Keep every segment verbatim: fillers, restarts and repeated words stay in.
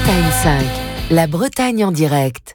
Bretagne cinq, la Bretagne en direct.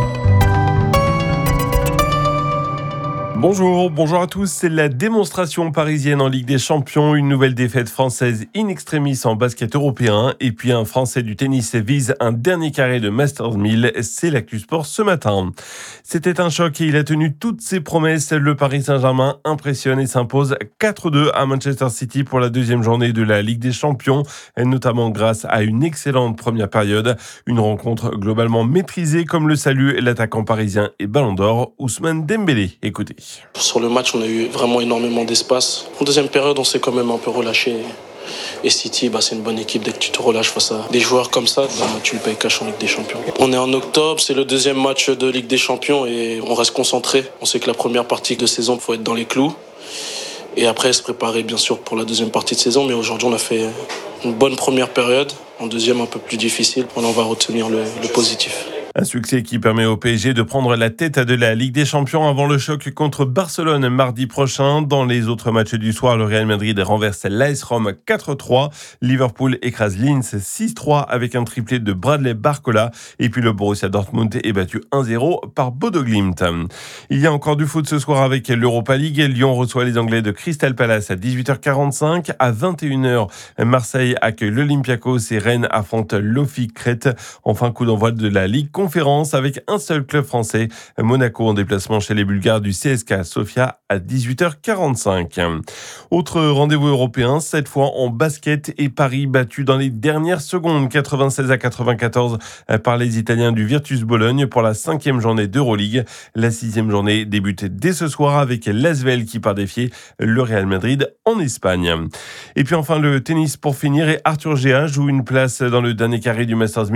Bonjour, bonjour à tous. C'est la démonstration parisienne en Ligue des Champions. Une nouvelle défaite française in extremis en basket européen. Et puis un Français du tennis vise un dernier carré de Masters mille. C'est l'actu sport ce matin. C'était un choc et il a tenu toutes ses promesses. Le Paris Saint-Germain impressionne et s'impose quatre deux à Manchester City pour la deuxième journée de la Ligue des Champions. Notamment grâce à une excellente première période. Une rencontre globalement maîtrisée comme le salue l'attaquant parisien et Ballon d'Or Ousmane Dembélé. Écoutez. Sur le match, on a eu vraiment énormément d'espace. En deuxième période, on s'est quand même un peu relâché. Et City, bah, c'est une bonne équipe. Dès que tu te relâches face à des joueurs comme ça, bah, tu le payes cash en Ligue des Champions. On est en octobre, c'est le deuxième match de Ligue des Champions et on reste concentré. On sait que la première partie de saison, il faut être dans les clous. Et après, se préparer bien sûr pour la deuxième partie de saison. Mais aujourd'hui, on a fait une bonne première période. En deuxième, un peu plus difficile. On en va retenir le, le positif. Un succès qui permet au P S G de prendre la tête de la Ligue des Champions avant le choc contre Barcelone mardi prochain. Dans les autres matchs du soir, le Real Madrid renverse l'A S Rome quatre trois. Liverpool écrase Linz six trois avec un triplé de Bradley Barcola. Et puis le Borussia Dortmund est battu un zéro par Bodo Glimt. Il y a encore du foot ce soir avec l'Europa League. Lyon reçoit les Anglais de Crystal Palace à dix-huit heures quarante-cinq. À vingt et une heures, Marseille accueille l'Olympiakos et Rennes affrontent l'Offic Crète. Enfin, coup d'envoi de la Ligue conférence avec un seul club français, Monaco en déplacement chez les Bulgares du C S K à Sofia à dix-huit heures quarante-cinq. Autre rendez-vous européen, cette fois en basket et Paris battu dans les dernières secondes, quatre-vingt-seize à quatre-vingt-quatorze par les Italiens du Virtus Bologne pour la cinquième journée d'Euroleague. La sixième journée débute dès ce soir avec l'Asvel qui part défier le Real Madrid en Espagne. Et puis enfin le tennis pour finir et Arthur Géa joue une place dans le dernier carré du Masters